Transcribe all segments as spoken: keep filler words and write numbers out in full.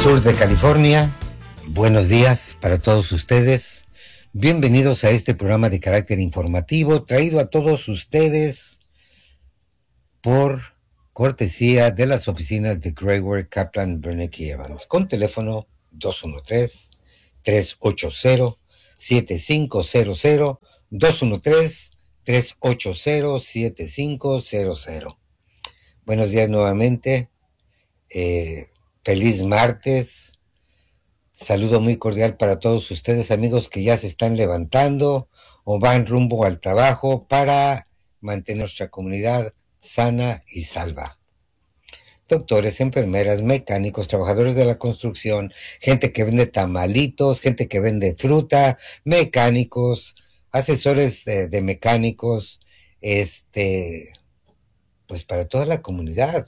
sur de California. Buenos días para todos ustedes. Bienvenidos a este programa de carácter informativo traído a todos ustedes por cortesía de las oficinas de Grayware, Kaplan, Burnett y Evans, con teléfono dos uno tres, tres ocho cero, siete cinco cero cero, dos uno tres, tres ocho cero, siete cinco cero cero. Buenos días nuevamente. Eh, feliz martes. Saludo muy cordial para todos ustedes, amigos que ya se están levantando o van rumbo al trabajo para mantener nuestra comunidad sana y salva. Doctores, enfermeras, mecánicos, trabajadores de la construcción, gente que vende tamalitos, gente que vende fruta, mecánicos, asesores de, de mecánicos, este, pues para toda la comunidad.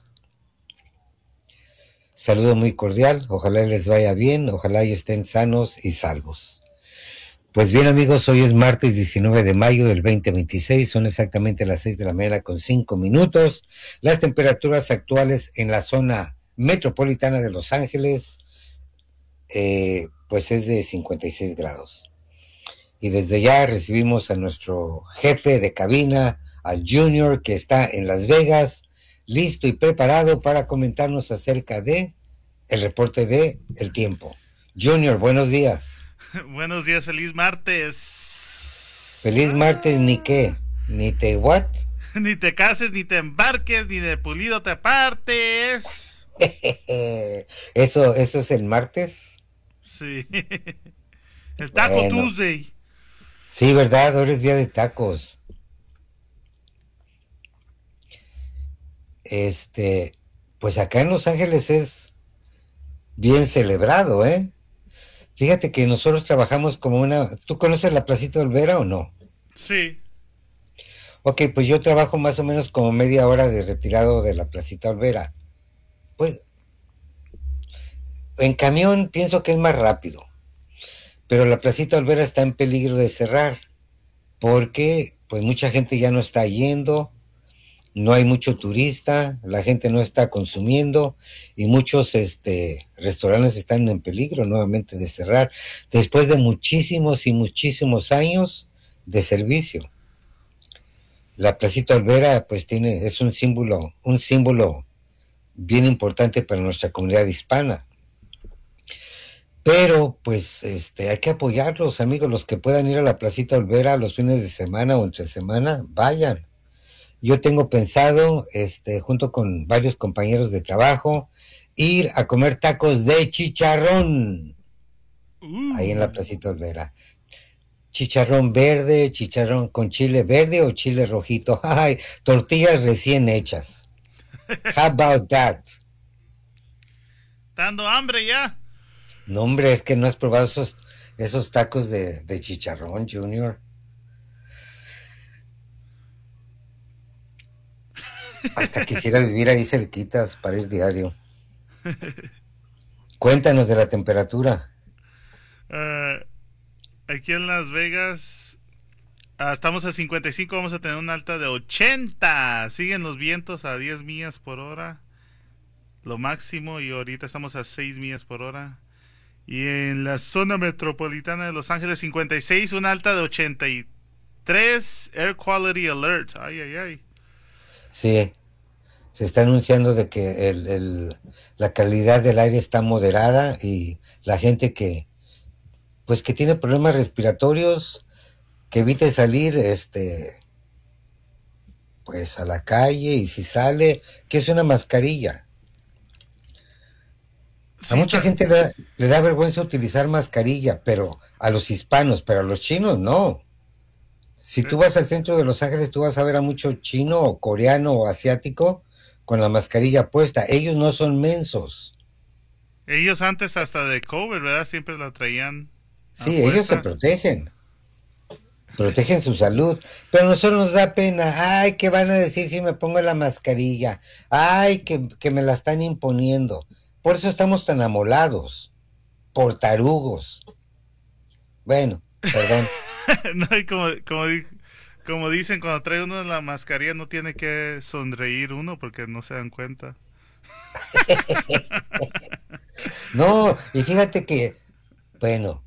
Saludo muy cordial, ojalá les vaya bien, ojalá y estén sanos y salvos. Pues bien, amigos, hoy es martes diecinueve de mayo del veinte veintiséis, son exactamente las seis de la mañana con cinco minutos. Las temperaturas actuales en la zona metropolitana de Los Ángeles, eh, pues es de cincuenta y seis grados. Y desde ya recibimos a nuestro jefe de cabina, al Junior, que está en Las Vegas, listo y preparado para comentarnos acerca de el reporte de el tiempo. Junior, buenos días. Buenos días, feliz martes. Feliz martes, ni qué, ni te what. Ni te cases, ni te embarques, ni de pulido te partes. Eso, eso es el martes. Sí. El Taco Bueno. Tuesday. Sí, verdad, ahora es día de tacos. Este, pues acá en Los Ángeles es bien celebrado, ¿eh? Fíjate que nosotros trabajamos como una... ¿Tú conoces la Placita Olvera o no? Sí. Ok, pues yo trabajo más o menos como media hora de retirado de la Placita Olvera. Pues en camión pienso que es más rápido, pero la Placita Olvera está en peligro de cerrar porque pues mucha gente ya no está yendo. No hay mucho turista, la gente no está consumiendo y muchos este, restaurantes están en peligro nuevamente de cerrar después de muchísimos y muchísimos años de servicio. La Placita Olvera pues tiene, es un símbolo, un símbolo bien importante para nuestra comunidad hispana. Pero pues este, hay que apoyarlos, amigos, los que puedan ir a la Placita Olvera los fines de semana o entre semana, vayan. Yo tengo pensado, este, junto con varios compañeros de trabajo, ir a comer tacos de chicharrón Uh. ahí en la Placita Olvera. Chicharrón verde, chicharrón con chile verde o chile rojito. Ay, tortillas recién hechas. How about that? Dando hambre ya. No, hombre, es que no has probado esos, esos tacos de, de chicharrón, Junior. Hasta quisiera vivir ahí cerquitas para ir diario. Cuéntanos de la temperatura. Uh, aquí en Las Vegas uh, estamos a cincuenta y cinco, vamos a tener una alta de ochenta. Siguen los vientos a diez millas por hora, lo máximo, y ahorita estamos a seis millas por hora. Y en la zona metropolitana de Los Ángeles, cincuenta y seis, una alta de ochenta y tres, Air Quality Alert. Ay, ay, ay. Sí, se está anunciando de que el, el, la calidad del aire está moderada y la gente que, pues que tiene problemas respiratorios, que evite salir, este, pues a la calle, y si sale, que es una mascarilla. Sí, A mucha está. gente le da, le da vergüenza utilizar mascarilla, pero a los hispanos, pero a los chinos no. Si tú vas al centro de Los Ángeles, tú vas a ver a mucho chino o coreano o asiático con la mascarilla puesta. Ellos no son mensos. Ellos antes hasta de COVID, ¿verdad? Siempre la traían Sí, ellos se apuesta. protegen. Protegen su salud. Pero a nosotros nos da pena. Ay, ¿qué van a decir si me pongo la mascarilla? Ay, que, que me la están imponiendo. Por eso estamos tan amolados. Por tarugos. Bueno, perdón. No, y como, como, como dicen, cuando trae uno la mascarilla no tiene que sonreír uno porque no se dan cuenta. No, y fíjate que, bueno,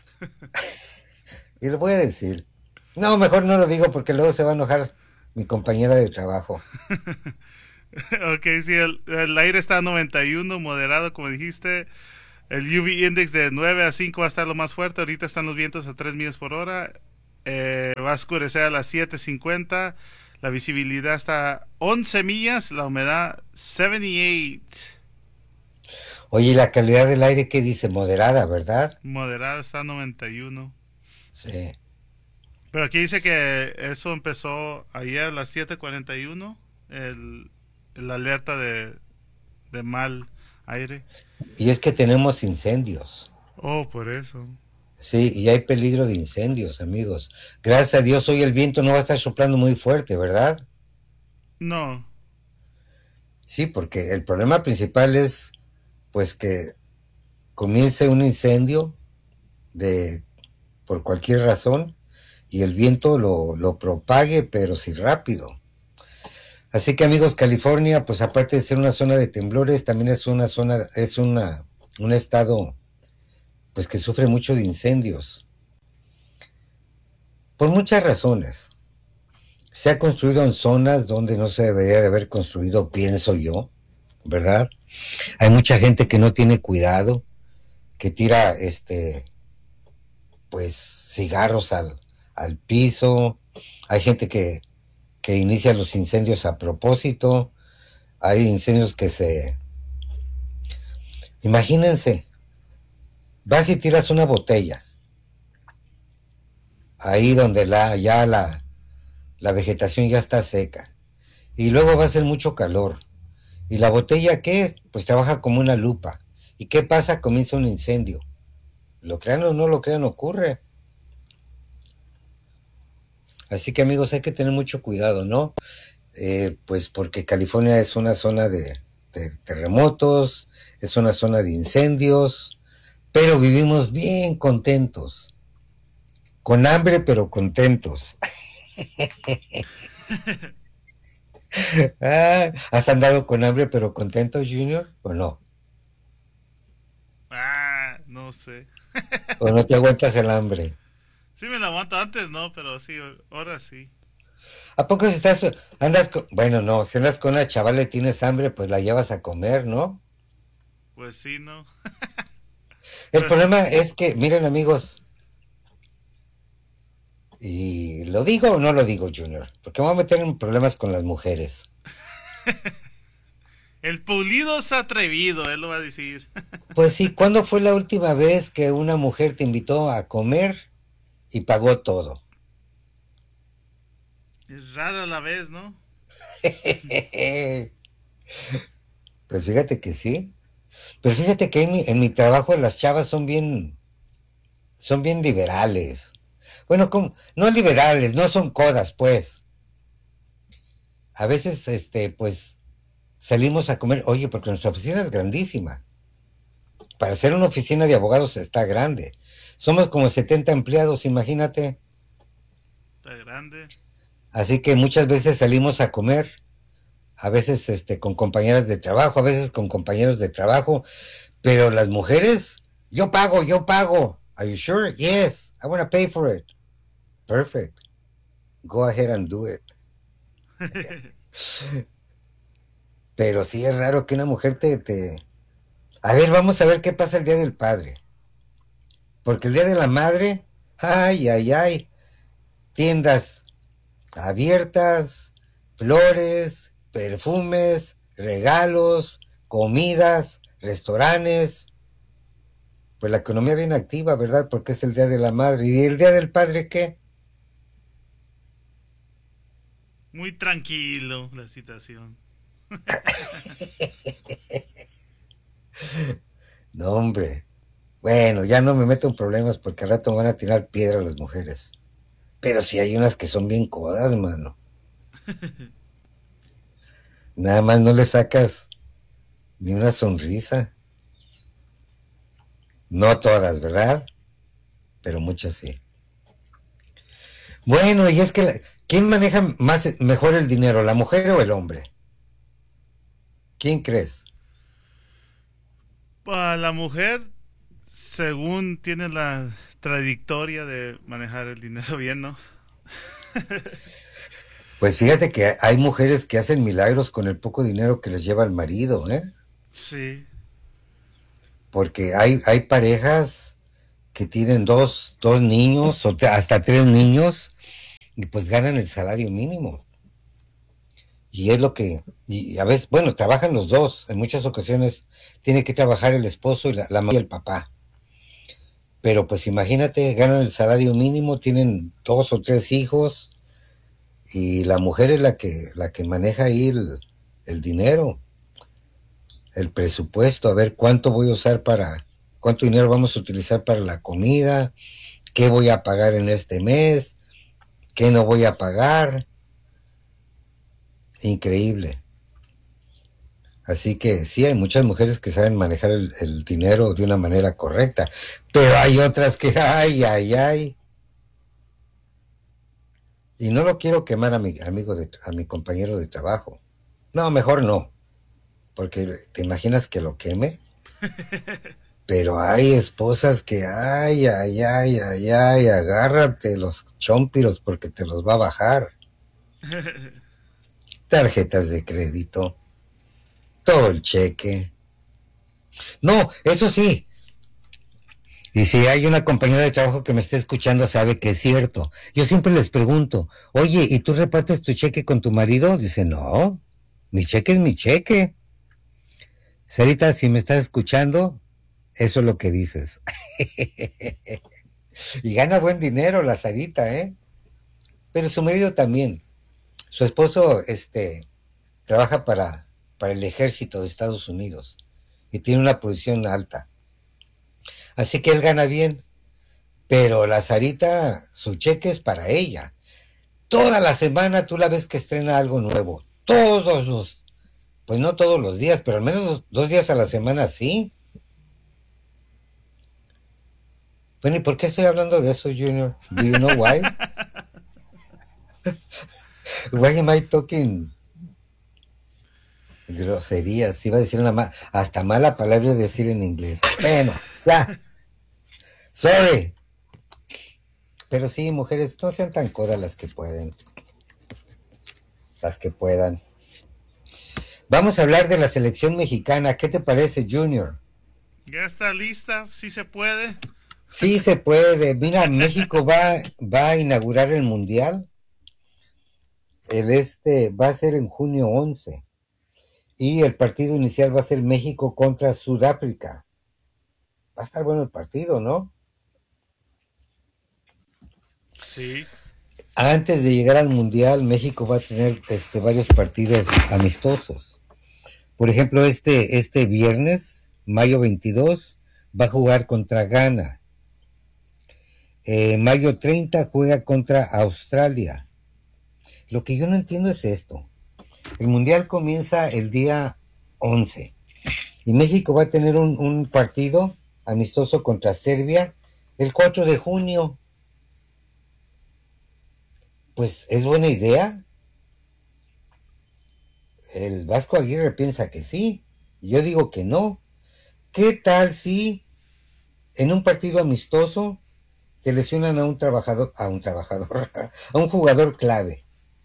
y lo voy a decir. No, mejor no lo digo porque luego se va a enojar mi compañera de trabajo. Ok, sí, el, el aire está a noventa y uno, moderado, como dijiste. El U V index de nueve a cinco va a estar lo más fuerte. Ahorita están los vientos a tres millas por hora. Eh, va a oscurecer a las siete cincuenta. La visibilidad está a once millas. La humedad setenta y ocho. Oye, ¿y la calidad del aire qué dice? Moderada, ¿verdad? Moderada está a noventa y uno. Sí. Pero aquí dice que eso empezó ayer a las siete cuarenta y uno. El, el alerta de, de mal aire. Y es que tenemos incendios. Oh, por eso. Sí, y hay peligro de incendios, amigos. Gracias a Dios hoy el viento no va a estar soplando muy fuerte, ¿verdad? No. Sí, porque el problema principal es pues que comience un incendio de por cualquier razón y el viento lo, lo propague, pero sí rápido. Así que amigos, California, pues aparte de ser una zona de temblores, también es una zona, es una, un estado pues que sufre mucho de incendios. Por muchas razones. Se ha construido en zonas donde no se debería de haber construido, pienso yo, ¿verdad? Hay mucha gente que no tiene cuidado, que tira este pues cigarros al, al piso, hay gente que, que inicia los incendios a propósito, hay incendios que se... Imagínense, vas y tiras una botella, ahí donde la, ya la, la vegetación ya está seca, y luego va a ser mucho calor, y la botella ¿qué? Pues trabaja como una lupa, ¿y qué pasa? Comienza un incendio, lo crean o no lo crean, ocurre. Así que amigos, hay que tener mucho cuidado, ¿no? Eh, pues porque California es una zona de, de terremotos, es una zona de incendios, pero vivimos bien contentos, con hambre pero contentos. Ah, ¿has andado con hambre pero contento, Junior? ¿O no? Ah, no sé. ¿O no te aguantas el hambre? Sí me la aguanto antes, no, pero sí, ahora sí. ¿A poco si estás, andas con, bueno, no, si andas con una chavala y tienes hambre, pues la llevas a comer, ¿no? Pues sí, no. El Pues problema es que, miren amigos, y lo digo o no lo digo, Junior, porque me voy a meter en problemas con las mujeres. el pulido es atrevido, él lo va a decir. Pues sí, ¿cuándo fue la última vez que una mujer te invitó a comer y pagó todo? Es rara la vez, ¿no? Pues fíjate que sí. Pero fíjate que en mi, en mi trabajo las chavas son bien, son bien liberales. Bueno, como, no liberales, no son codas, pues. A veces, este, pues, salimos a comer, oye, porque nuestra oficina es grandísima. Para ser una oficina de abogados está grande. Somos como setenta empleados, imagínate. Está grande. Así que muchas veces salimos a comer, a veces este, con compañeras de trabajo, a veces con compañeros de trabajo, pero las mujeres, yo pago, yo pago. Are you sure? Yes, I want to pay for it. Perfect. Go ahead and do it. Pero sí es raro que una mujer te, te... A ver, vamos a ver qué pasa el Día del Padre. Porque el Día de la Madre, ay, ay, ay, tiendas abiertas, flores, perfumes, regalos, comidas, restaurantes. Pues la economía bien activa, ¿verdad? Porque es el Día de la Madre. ¿Y el Día del Padre qué? Muy tranquilo la situación. No, hombre. Bueno, ya no me meto en problemas porque al rato me van a tirar piedra las mujeres. Pero sí hay unas que son bien codas, mano. Nada más no le sacas ni una sonrisa. No todas, ¿verdad? Pero muchas sí. Bueno, y es que la- ¿quién maneja más mejor el dinero, la mujer o el hombre? ¿Quién crees? Para la mujer, según tiene la trayectoria de manejar el dinero bien, ¿no? Pues fíjate que hay mujeres que hacen milagros con el poco dinero que les lleva el marido, ¿eh? Sí. Porque hay, hay parejas que tienen dos, dos niños o te- hasta tres niños y pues ganan el salario mínimo. Y es lo que, y a veces, bueno, trabajan los dos. En muchas ocasiones tiene que trabajar el esposo y la, la mamá y el papá. Pero pues imagínate, ganan el salario mínimo, tienen dos o tres hijos y la mujer es la que, la que maneja ahí el, el dinero, el presupuesto, a ver cuánto voy a usar para, cuánto dinero vamos a utilizar para la comida, qué voy a pagar en este mes, qué no voy a pagar. Increíble. Así que sí, hay muchas mujeres que saben manejar el, el dinero de una manera correcta, pero hay otras que, ay, ay, ay. Y no lo quiero quemar a mi amigo, de, a mi compañero de trabajo. No, mejor no, porque te imaginas que lo queme. Pero hay esposas que, ay, ay, ay, ay, ay, agárrate los chompiros porque te los va a bajar. Tarjetas de crédito, todo el cheque. No, eso sí. Y si hay una compañera de trabajo que me esté escuchando, sabe que es cierto. Yo siempre les pregunto, oye, ¿y tú repartes tu cheque con tu marido? Dice, no, mi cheque es mi cheque. Sarita, si me estás escuchando, eso es lo que dices. Y gana buen dinero la Sarita, ¿eh? Pero su marido también. Su esposo, este, trabaja para, para el ejército de Estados Unidos y tiene una posición alta. Así que él gana bien, pero la Sarita, su cheque es para ella. Toda la semana tú la ves que estrena algo nuevo. Todos los, pues no todos los días, pero al menos dos, dos días a la semana sí. Bueno, ¿y por qué estoy hablando de eso, Junior? Do you know why? Why am I talking groserías? Iba a decir una ma hasta mala palabra decir en inglés. Bueno, ya. Sorry. Pero sí, mujeres, no sean tan codas las que pueden. Las que puedan. Vamos a hablar de la selección mexicana. ¿Qué te parece, Junior? ¿Ya está lista? ¿Sí se puede? Sí se puede. Mira, México va, va a inaugurar el Mundial. El este va a ser en junio once. Y el partido inicial va a ser México contra Sudáfrica. Va a estar bueno el partido, ¿no? Sí. Antes de llegar al Mundial, México va a tener este, varios partidos amistosos. Por ejemplo, este, este viernes, mayo veintidós, va a jugar contra Ghana. Eh, mayo treinta juega contra Australia. Lo que yo no entiendo es esto. El Mundial comienza el día once y México va a tener un, un partido amistoso contra Serbia el cuatro de junio. Pues es buena idea. El Vasco Aguirre piensa que sí. Yo digo que no. ¿Qué tal si en un partido amistoso te lesionan a un trabajador, a un trabajador, a un jugador clave?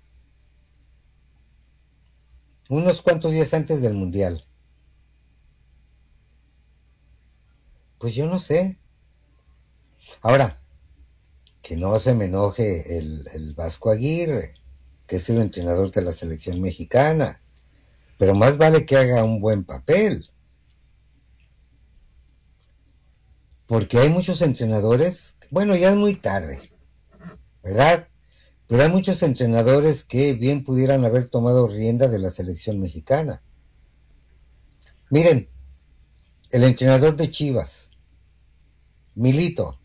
Unos cuantos días antes del Mundial. Pues yo no sé. Ahora, que no se me enoje el, el Vasco Aguirre, que es el entrenador de la selección mexicana. Pero más vale que haga un buen papel. Porque hay muchos entrenadores, bueno, ya es muy tarde, ¿verdad? Pero hay muchos entrenadores que bien pudieran haber tomado rienda de la selección mexicana. Miren, el entrenador de Chivas, Milito,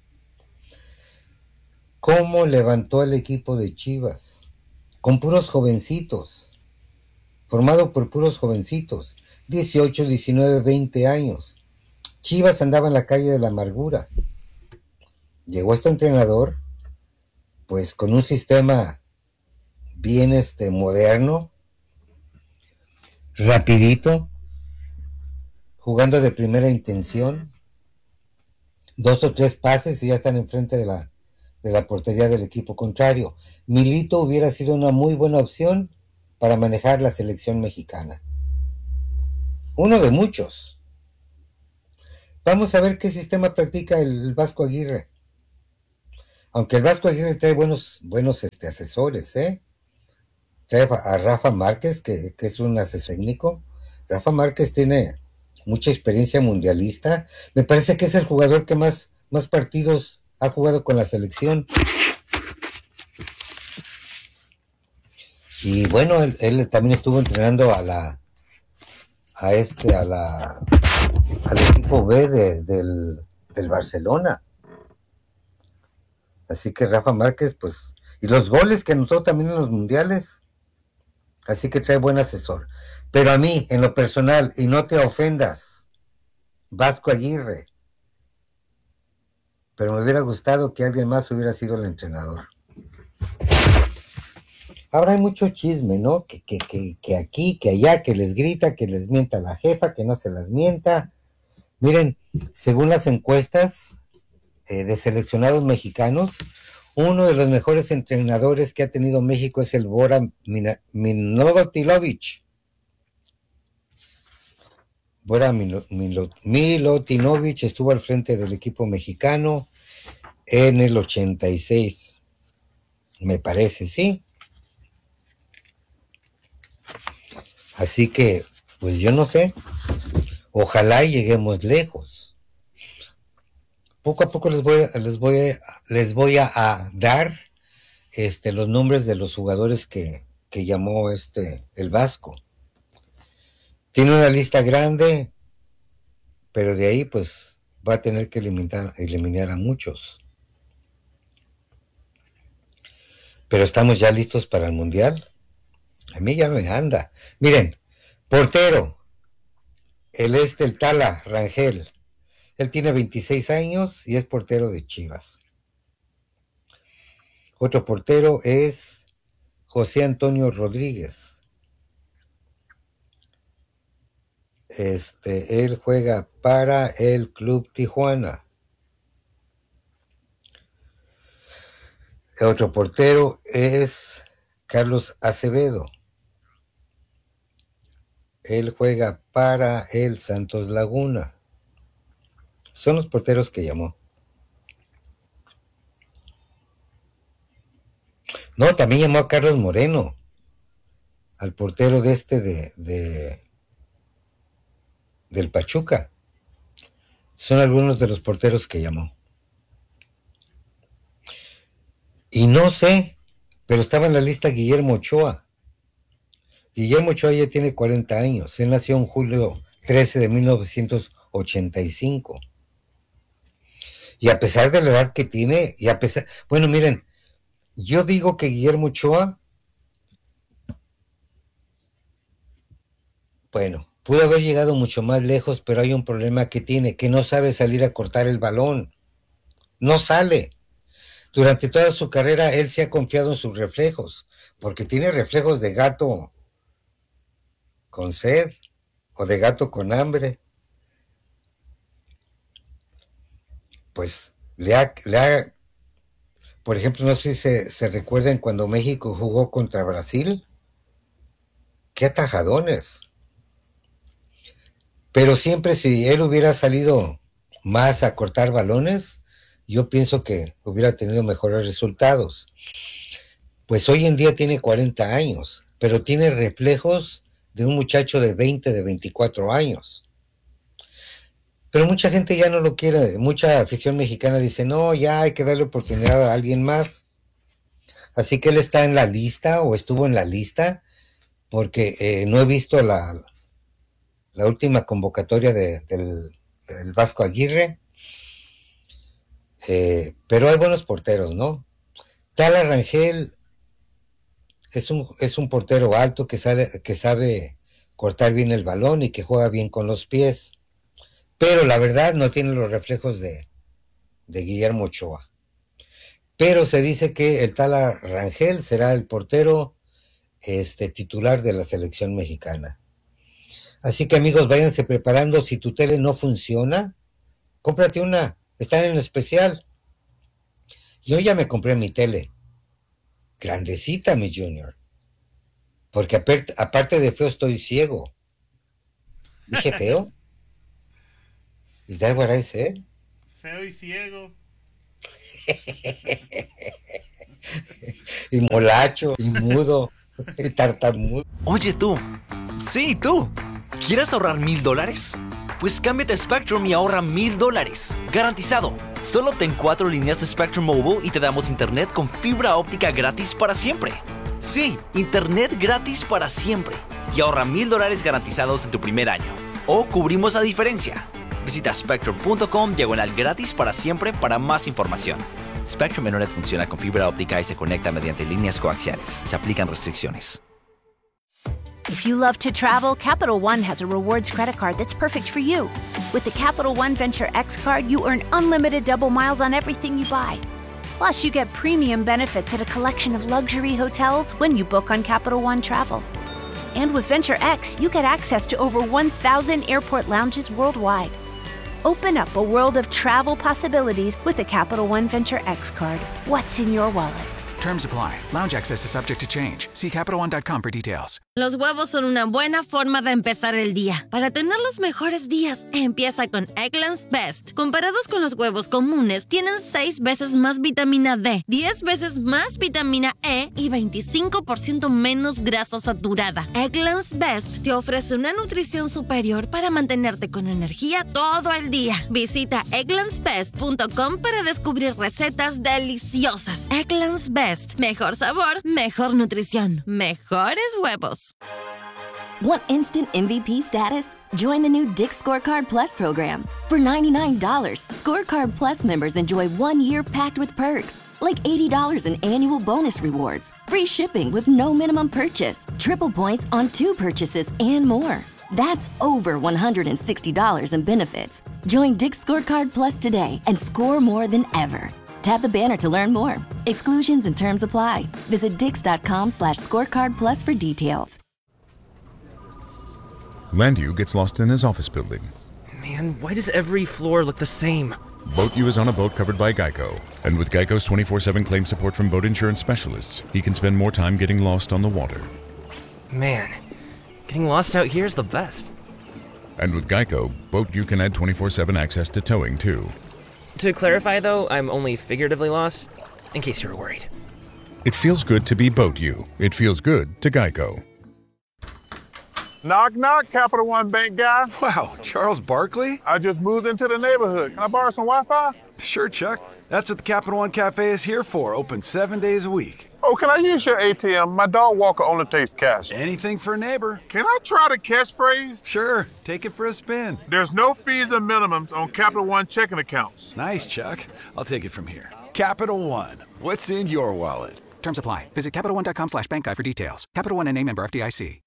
¿cómo levantó el equipo de Chivas? Con puros jovencitos, formado por puros jovencitos, dieciocho, diecinueve, veinte años. Chivas andaba en la calle de la amargura. Llegó este entrenador, pues con un sistema bien este, moderno, rapidito, jugando de primera intención, dos o tres pases y ya están enfrente de la, de la portería del equipo contrario. Milito hubiera sido una muy buena opción para manejar la selección mexicana. Uno de muchos. Vamos a ver qué sistema practica el Vasco Aguirre. Aunque el Vasco Aguirre trae buenos, buenos este, asesores, ¿eh? Trae a Rafa Márquez, que, que es un asesor técnico. Rafa Márquez tiene mucha experiencia mundialista. Me parece que es el jugador que más, más partidos ha jugado con la selección. Y bueno, él, él también estuvo entrenando a la a este a la al equipo B de, del, del Barcelona. Así que Rafa Márquez, pues, y los goles que anotó también en los mundiales. Así que trae buen asesor. Pero a mí, en lo personal, y no te ofendas, Vasco Aguirre, pero me hubiera gustado que alguien más hubiera sido el entrenador. Ahora hay mucho chisme, ¿no? Que, que, que, que aquí, que allá, que les grita, que les mienta la jefa, que no se las mienta. Miren, según las encuestas eh, de seleccionados mexicanos, uno de los mejores entrenadores que ha tenido México es el Bora Milutinovic. Bora Milutinovic estuvo al frente del equipo mexicano en el ochenta y seis, me parece, ¿sí? Así que, pues yo no sé, ojalá lleguemos lejos. Poco a poco les voy, les voy, les voy a, a dar este, los nombres de los jugadores que, que llamó este, el Vasco. Tiene una lista grande, pero de ahí pues va a tener que eliminar, eliminar a muchos. Pero estamos ya listos para el Mundial. A mí ya me anda. Miren, portero, el este, el Tala Rangel. Él tiene veintiséis años y es portero de Chivas. Otro portero es José Antonio Rodríguez. Este, él juega para el Club Tijuana. El otro portero es Carlos Acevedo. Él juega para el Santos Laguna. Son los porteros que llamó. No, también llamó a Carlos Moreno, al portero de este de, de del Pachuca. Son algunos de los porteros que llamó. Y no sé, pero estaba en la lista Guillermo Ochoa. Guillermo Ochoa ya tiene cuarenta años. Él nació en julio trece de mil novecientos ochenta y cinco. Y a pesar de la edad que tiene, y a pesar, bueno, miren, yo digo que Guillermo Ochoa, bueno, pudo haber llegado mucho más lejos, pero hay un problema que tiene, que no sabe salir a cortar el balón. No sale. Durante toda su carrera él se ha confiado en sus reflejos, porque tiene reflejos de gato con sed o de gato con hambre. Pues le ha, le ha por ejemplo, no sé si se, se recuerdan cuando México jugó contra Brasil, qué atajadones. Pero siempre si él hubiera salido más a cortar balones, yo pienso que hubiera tenido mejores resultados. Pues hoy en día tiene cuarenta años, pero tiene reflejos de un muchacho de veinte, de veinticuatro años. Pero mucha gente ya no lo quiere, mucha afición mexicana dice, no, ya hay que darle oportunidad a alguien más. Así que él está en la lista o estuvo en la lista, porque eh, no he visto la, la última convocatoria de, del, del Vasco Aguirre, eh, pero hay buenos porteros, ¿no? Tala Rangel es un, es un portero alto que sabe, que sabe cortar bien el balón y que juega bien con los pies, pero la verdad no tiene los reflejos de, de Guillermo Ochoa. Pero se dice que el Tala Rangel será el portero este, titular de la selección mexicana. Así que amigos, váyanse preparando. Si tu tele no funciona, cómprate una. Están en especial. Yo ya me compré mi tele. Grandecita, mi Junior. Porque aparte, aparte de feo, estoy ciego. ¿Dije feo? ¿Is that what I said? Feo y ciego. Y molacho, y mudo, y tartamudo. Oye tú, sí tú, ¿quieres ahorrar mil dólares? Pues cámbiate a Spectrum y ahorra mil dólares, garantizado. Solo obtén cuatro líneas de Spectrum Mobile y te damos internet con fibra óptica gratis para siempre. Sí, internet gratis para siempre. Y ahorra mil dólares garantizados en tu primer año. O cubrimos la diferencia. Visita spectrum punto com diagonal gratis para siempre para más información. Spectrum Internet funciona con fibra óptica y se conecta mediante líneas coaxiales. Se aplican restricciones. If you love to travel, Capital One has a rewards credit card that's perfect for you. With the Capital One Venture X card, you earn unlimited double miles on everything you buy. Plus, you get premium benefits at a collection of luxury hotels when you book on Capital One Travel. And with Venture X, you get access to over one thousand airport lounges worldwide. Open up a world of travel possibilities with the Capital One Venture X card. What's in your wallet? Terms apply. Lounge access is subject to change. See Capital One dot com for details. Los huevos son una buena forma de empezar el día. Para tener los mejores días, empieza con Eggland's Best. Comparados con los huevos comunes, tienen seis veces más vitamina D, diez veces más vitamina E y veinticinco por ciento menos grasa saturada. Eggland's Best te ofrece una nutrición superior para mantenerte con energía todo el día. Visita egglands best punto com para descubrir recetas deliciosas. Eggland's Best. Mejor sabor, mejor nutrición, mejores huevos. Want instant M V P status? Join the new Dick's Scorecard Plus program. For ninety-nine dollars, Scorecard Plus members enjoy one year packed with perks, like eighty dollars in annual bonus rewards, free shipping with no minimum purchase, triple points on two purchases, and more. That's over one hundred sixty dollars in benefits. Join Dick's Scorecard Plus today and score more than ever. Tap the banner to learn more. Exclusions and terms apply. Visit dix.com slash scorecard plus for details. Landu gets lost in his office building. Man, why does every floor look the same? BoatU is on a boat covered by Geico. And with Geico's twenty-four seven claim support from boat insurance specialists, he can spend more time getting lost on the water. Man, getting lost out here is the best. And with Geico, BoatU can add twenty-four seven access to towing too. To clarify though, I'm only figuratively lost, in case you were worried. It feels good to be BoatU. It feels good to Geico. Knock, knock, Capital One Bank guy. Wow, Charles Barkley? I just moved into the neighborhood. Can I borrow some Wi-Fi? Sure, Chuck. That's what the Capital One Cafe is here for, open seven days a week. Oh, can I use your A T M? My dog Walker only takes cash. Anything for a neighbor. Can I try the catchphrase? Sure, take it for a spin. There's no fees and minimums on Capital One checking accounts. Nice, Chuck. I'll take it from here. Capital One, what's in your wallet? Terms apply. Visit Capital One dot com slash bank guide for details. Capital One N A member F D I C.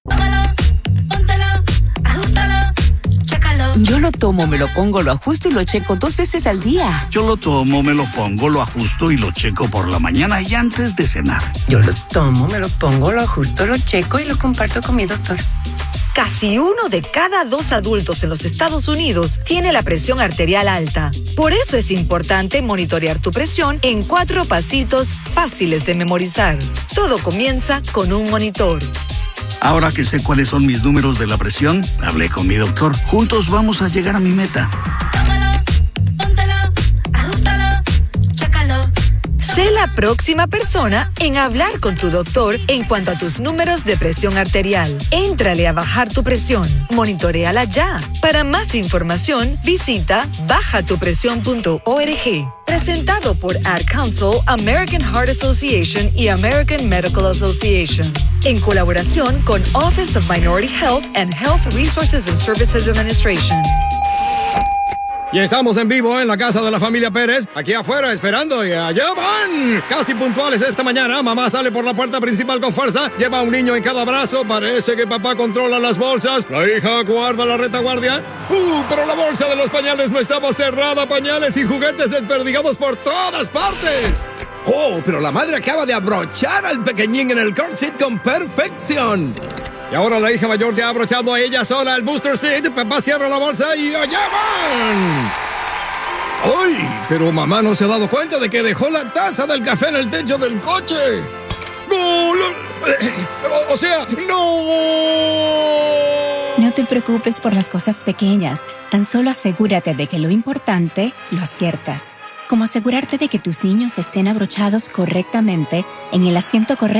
Yo lo tomo, me lo pongo, lo ajusto y lo checo dos veces al día. Yo lo tomo, me lo pongo, lo ajusto y lo checo por la mañana y antes de cenar. Yo lo tomo, me lo pongo, lo ajusto, lo checo y lo comparto con mi doctor. Casi uno de cada dos adultos en los Estados Unidos tiene la presión arterial alta. Por eso es importante monitorear tu presión en cuatro pasitos fáciles de memorizar. Todo comienza con un monitor. Ahora que sé cuáles son mis números de la presión, hablé con mi doctor. Juntos vamos a llegar a mi meta. Tómalo, póntalo, ajustalo, chécalo. Sé la próxima persona en hablar con tu doctor en cuanto a tus números de presión arterial. Éntrale a bajar tu presión. Monitoréala ya. Para más información, visita baja tu presión punto org. Presentado por Ad Council, American Heart Association y American Medical Association. En colaboración con Office of Minority Health and Health Resources and Services Administration. Y estamos en vivo en la casa de la familia Pérez, aquí afuera esperando y allá van. Casi puntuales esta mañana, mamá sale por la puerta principal con fuerza, lleva a un niño en cada brazo, parece que papá controla las bolsas, la hija guarda la retaguardia. Uh, pero la bolsa de los pañales no estaba cerrada, pañales y juguetes desperdigados por todas partes. Oh, pero la madre acaba de abrochar al pequeñín en el car seat con perfección. Y ahora la hija mayor ya ha abrochado a ella sola el booster seat. Papá cierra la bolsa y allá van. ¡Ay! Pero mamá no se ha dado cuenta de que dejó la taza del café en el techo del coche. ¡No! O, o sea, ¡no! No te preocupes por las cosas pequeñas. Tan solo asegúrate de que lo importante lo aciertas. Como asegurarte de que tus niños estén abrochados correctamente en el asiento correcto